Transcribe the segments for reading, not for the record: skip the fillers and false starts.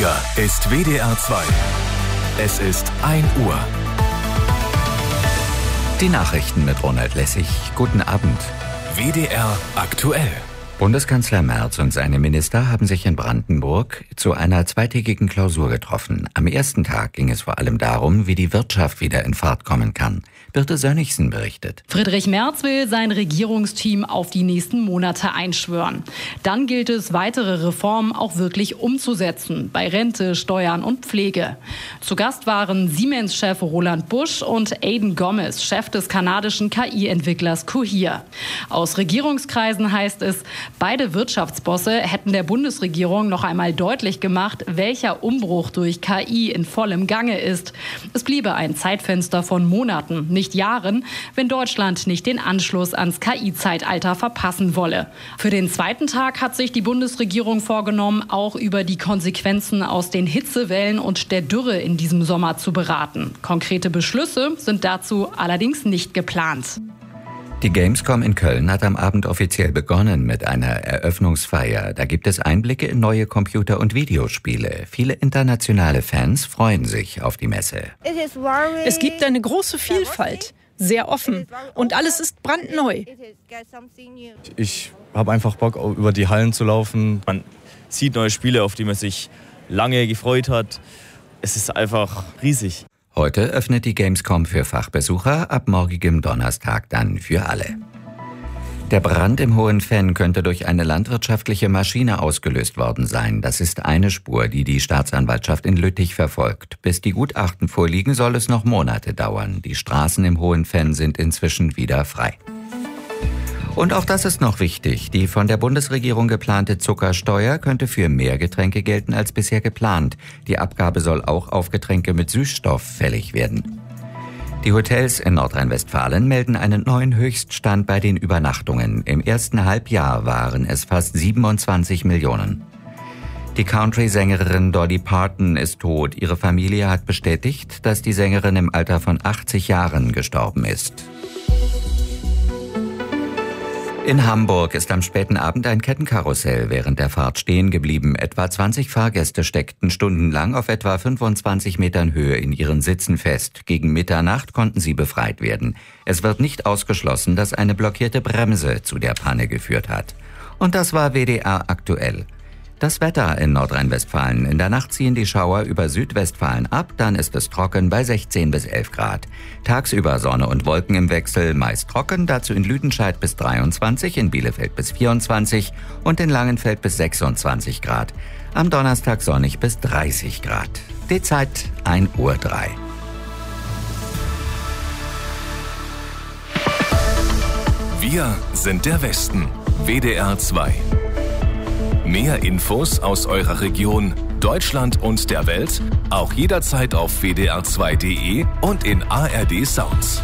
Hier ist WDR 2. Es ist 1 Uhr. Die Nachrichten mit Ronald Lessig. Guten Abend. WDR aktuell. Bundeskanzler Merz und seine Minister haben sich in Brandenburg zu einer zweitägigen Klausur getroffen. Am ersten Tag ging es vor allem darum, wie die Wirtschaft wieder in Fahrt kommen kann. Birte Sönnigsen berichtet. Friedrich Merz will sein Regierungsteam auf die nächsten Monate einschwören. Dann gilt es, weitere Reformen auch wirklich umzusetzen. Bei Rente, Steuern und Pflege. Zu Gast waren Siemens-Chef Roland Busch und Aidan Gomez, Chef des kanadischen KI-Entwicklers Cohere. Aus Regierungskreisen heißt es, beide Wirtschaftsbosse hätten der Bundesregierung noch einmal deutlich gemacht, welcher Umbruch durch KI in vollem Gange ist. Es bliebe ein Zeitfenster von Monaten, nicht Jahren, wenn Deutschland nicht den Anschluss ans KI-Zeitalter verpassen wolle. Für den zweiten Tag hat sich die Bundesregierung vorgenommen, auch über die Konsequenzen aus den Hitzewellen und der Dürre in diesem Sommer zu beraten. Konkrete Beschlüsse sind dazu allerdings nicht geplant. Die Gamescom in Köln hat am Abend offiziell begonnen mit einer Eröffnungsfeier. Da gibt es Einblicke in neue Computer- und Videospiele. Viele internationale Fans freuen sich auf die Messe. Es gibt eine große Vielfalt, sehr offen und alles ist brandneu. Ich habe einfach Bock, über die Hallen zu laufen. Man sieht neue Spiele, auf die man sich lange gefreut hat. Es ist einfach riesig. Heute öffnet die Gamescom für Fachbesucher, ab morgigem Donnerstag dann für alle. Der Brand im Hohenfenn könnte durch eine landwirtschaftliche Maschine ausgelöst worden sein. Das ist eine Spur, die die Staatsanwaltschaft in Lüttich verfolgt. Bis die Gutachten vorliegen, soll es noch Monate dauern. Die Straßen im Hohenfenn sind inzwischen wieder frei. Und auch das ist noch wichtig. Die von der Bundesregierung geplante Zuckersteuer könnte für mehr Getränke gelten als bisher geplant. Die Abgabe soll auch auf Getränke mit Süßstoff fällig werden. Die Hotels in Nordrhein-Westfalen melden einen neuen Höchststand bei den Übernachtungen. Im ersten Halbjahr waren es fast 27 Millionen. Die Country-Sängerin Dolly Parton ist tot. Ihre Familie hat bestätigt, dass die Sängerin im Alter von 80 Jahren gestorben ist. In Hamburg ist am späten Abend ein Kettenkarussell während der Fahrt stehen geblieben. Etwa 20 Fahrgäste steckten stundenlang auf etwa 25 Metern Höhe in ihren Sitzen fest. Gegen Mitternacht konnten sie befreit werden. Es wird nicht ausgeschlossen, dass eine blockierte Bremse zu der Panne geführt hat. Und das war WDR aktuell. Das Wetter in Nordrhein-Westfalen. In der Nacht ziehen die Schauer über Südwestfalen ab, dann ist es trocken bei 16 bis 11 Grad. Tagsüber Sonne und Wolken im Wechsel, meist trocken, dazu in Lüdenscheid bis 23, in Bielefeld bis 24 und in Langenfeld bis 26 Grad. Am Donnerstag sonnig bis 30 Grad. Die Zeit 1:03 Uhr. Wir sind der Westen. WDR 2. Mehr Infos aus eurer Region, Deutschland und der Welt, auch jederzeit auf wdr2.de und in ARD Sounds.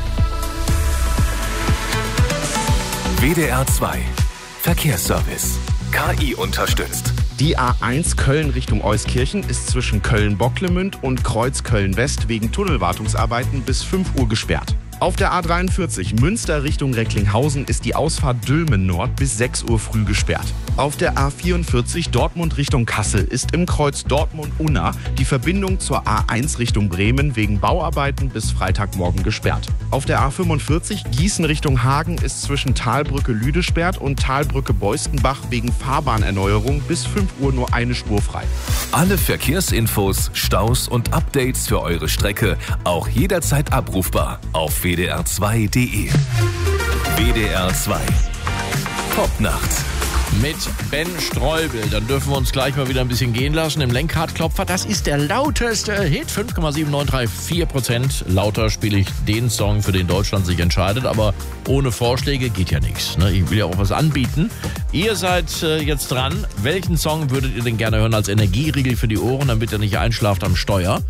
WDR 2. Verkehrsservice. KI unterstützt. Die A1 Köln Richtung Euskirchen ist zwischen Köln-Bocklemünd und Kreuz Köln-West wegen Tunnelwartungsarbeiten bis 5 Uhr gesperrt. Auf der A43 Münster Richtung Recklinghausen ist die Ausfahrt Dülmen Nord bis 6 Uhr früh gesperrt. Auf der A44 Dortmund Richtung Kassel ist im Kreuz Dortmund-Unna die Verbindung zur A1 Richtung Bremen wegen Bauarbeiten bis Freitagmorgen gesperrt. Auf der A45 Gießen Richtung Hagen ist zwischen Talbrücke Lüdesperrt und Talbrücke Beustenbach wegen Fahrbahnerneuerung bis 5 Uhr nur eine Spur frei. Alle Verkehrsinfos, Staus und Updates für eure Strecke auch jederzeit abrufbar auf wdr2.de. WDR 2. Top-Nacht. Mit Ben Streubel. Dann dürfen wir uns gleich mal wieder ein bisschen gehen lassen. Im Lenkradklopfer, das ist der lauteste Hit. 5,7934%. Lauter spiele ich den Song, für den Deutschland sich entscheidet. Aber ohne Vorschläge geht ja nichts. Ne? Ich will ja auch was anbieten. Ihr seid jetzt dran. Welchen Song würdet ihr denn gerne hören als Energieriegel für die Ohren, damit ihr nicht einschlaft am Steuer?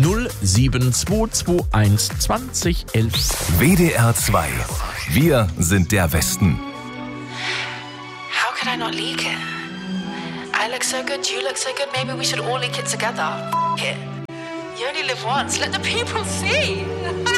07221 2011. WDR 2. Wir sind der Westen. How could I not leak it? I look so good, you look so good, maybe we should all leak it together. F it. You only live once, let the people see.